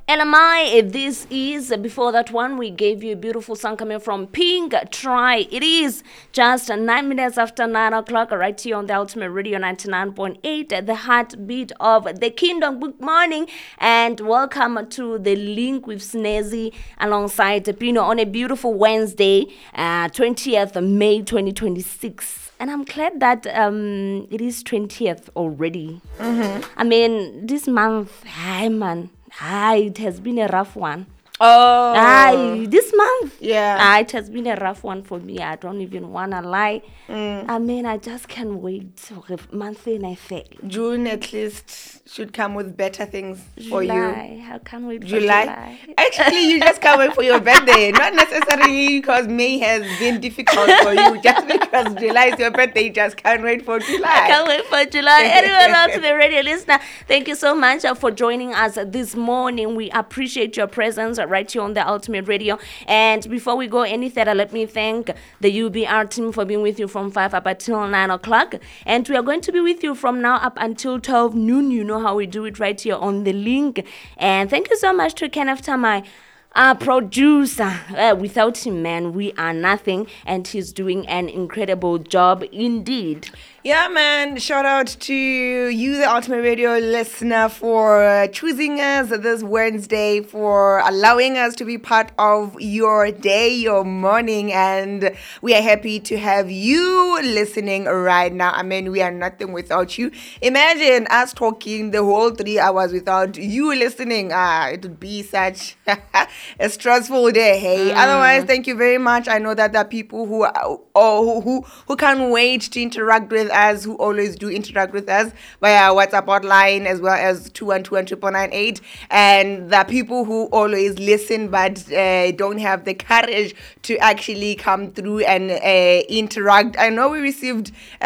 LMI, this is, before that one, we gave you a beautiful song coming from Pink. Try. It is just 9 minutes after 9 o'clock, right here on the Ultimate Radio 99.8, the heartbeat of the kingdom. Good morning and welcome to the link with Snazzy alongside Pino on a beautiful Wednesday, 20th of May 2026. And I'm glad that it is 20th already. I mean, this month, hi man. It has been a rough one. This month. Yeah. It has been a rough one for me. I don't even want to lie. I mean, I just can't wait. Month in, I feel. June at least should come with better things for you. I can't wait for July? July. Actually, you just can't wait for your birthday. Not necessarily because May has been difficult for you. Just because July is your birthday, you just can't wait for July. I can't wait for July. Anyone else to the radio listener, thank you so much for joining us this morning. We appreciate your presence right here on the Ultimate Radio. And before we go any further, let me thank the UBR team for being with you from 5 up until 9 o'clock. And we are going to be with you from now up until 12 noon. You know how we do it right here on the link. And thank you so much to Kenneth Tamai, our producer. Without him, man, we are nothing. And he's doing an incredible job indeed. Yeah, man. Shout out to you, the Ultimate Radio listener, for choosing us this Wednesday, for allowing us to be part of your day, your morning. And we are happy to have you listening right now. I mean, we are nothing without you. Imagine us talking the whole 3 hours without you listening. It would be such a stressful day. Hey, otherwise, thank you very much. I know that there are people who can't wait to interact with us, who always do interact with us via WhatsApp hotline as well as 212-998. And there are people who always listen but don't have the courage to actually come through and interact. I know we received